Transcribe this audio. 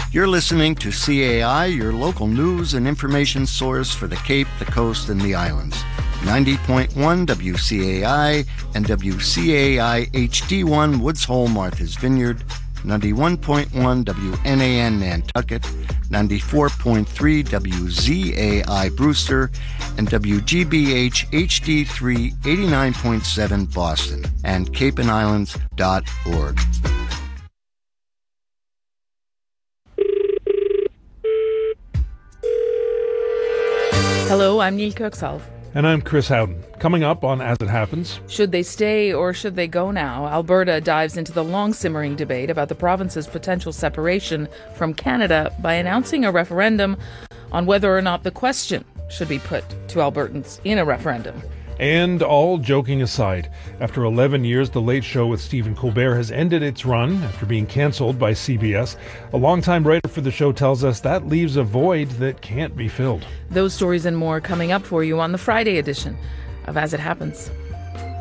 You're listening to CAI, your local news and information source for the Cape, the Coast, and the Islands. 90.1 WCAI and WCAI HD1 Woods Hole, Martha's Vineyard, 91.1 WNAN Nantucket, 94.3 WZAI Brewster, and WGBH HD3 89.7 Boston, and CapeandIslands.org. Hello, I'm Neil Kirksalve. And I'm Chris Howden. Coming up on As It Happens. Should they stay or should they go now? Alberta dives into the long-simmering debate about the province's potential separation from Canada by announcing a referendum on whether or not the question should be put to Albertans in a referendum. And all joking aside, after 11 years, The Late Show with Stephen Colbert has ended its run after being cancelled by CBS. A longtime writer for the show tells us that leaves a void that can't be filled. Those stories and more coming up for you on the Friday edition of As It Happens.